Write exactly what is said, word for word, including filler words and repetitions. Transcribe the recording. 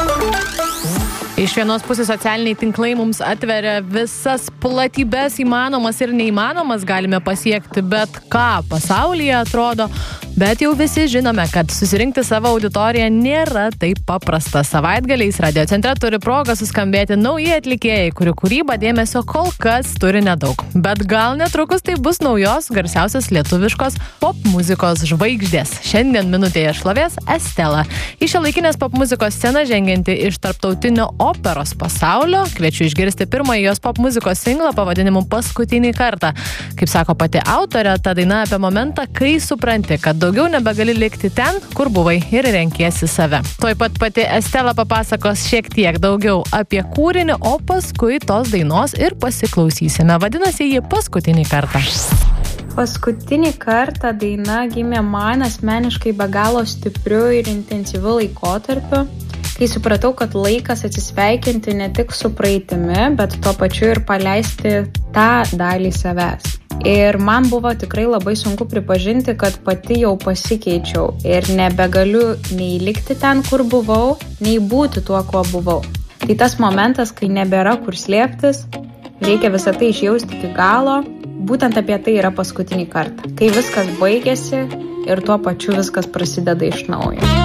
Iš vienos pusės socialiniai tinklai mums atveria visas platybes įmanomas ir neįmanomas galime pasiekti, bet ką pasaulyje atrodo. Bet jau visi žinome, kad susirinkti savo auditoriją nėra taip paprasta. Savaitgaliais Radio Centre turi progą suskambėti nauji atlikėjai, kurių kūryba dėmesio kol kas turi nedaug. Bet gal netrukus tai bus naujos garsiausios lietuviškos pop muzikos žvaigždės. Šiandien minutėje šlovės Estela. Į šiuolaikinės pop muzikos sceną žengianti iš tarptautinio operos pasaulio. Kviečiu išgirsti pirmąjį jos pop muzikos singlą pavadinimu Paskutinį kartą. Kaip sako pati autorė, ta daina apie momentą, kai supranti, kad daugiau nebegali likti ten, kur buvai ir renkiesi save. Tuoj pat pati Estela papasakos šiek tiek daugiau apie kūrinį, o paskui tos dainos ir pasiklausysime. Vadinasi jį Paskutinį kartą. Paskutinį kartą daina gimė man asmeniškai be galo stipriu ir intensyviu laikotarpiu, kai supratau, kad laikas atsisveikinti ne tik su praeitimi, bet tuo pačiu ir paleisti tą dalį savęs. Ir man buvo tikrai labai sunku pripažinti, kad pati jau pasikeičiau ir nebegaliu nei likti ten, kur buvau, nei būti tuo, kuo buvau. Tai tas momentas, kai nebėra kur slėptis, reikia visą tai išjausti iki galo, būtent apie tai yra Paskutinį kartą. Kai viskas baigėsi ir tuo pačiu viskas prasideda iš naujo.